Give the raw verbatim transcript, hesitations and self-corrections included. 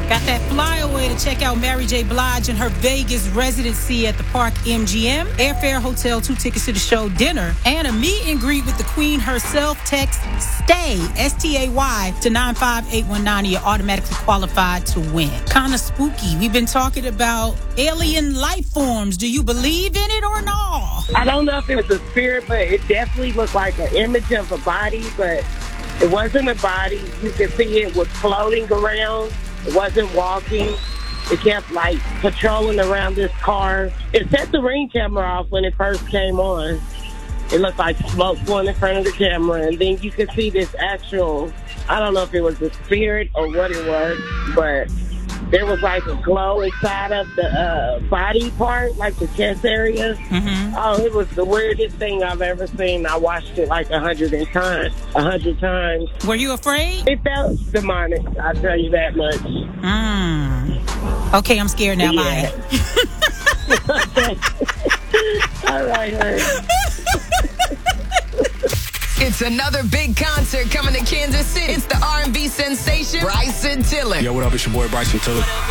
Got that flyaway to check out Mary J. Blige and her Vegas residency at the Park M G M. Airfare, hotel, two tickets to the show, dinner, and a meet and greet with the queen herself. Text STAY, S T A Y, to nine five eight one nine. You're automatically qualified to win. Kind of spooky. We've been talking about alien life forms. Do you believe in it or not? I don't know if it was a spirit, but it definitely looked like an image of a body, but it wasn't a body. You could see it was floating around. It wasn't walking. It kept, like, patrolling around this car. It set the Ring camera off when it first came on. It looked like smoke going in front of the camera. And then you could see this actual, I don't know if it was a spirit or what it was, but there was, like, a glow inside of the uh, body part, like the chest area. Mm-hmm. Oh, it was the weirdest thing I've ever seen. I watched it like a hundred times. A hundred times. Were you afraid? It felt demonic, I'll tell you that much. Mm. Okay, I'm scared now. Yeah. Bye. All right, honey. It's another big concert coming to Kansas City. It's the R and B sensation Bryson Tiller. Yo, what up? It's your boy Bryson Tiller.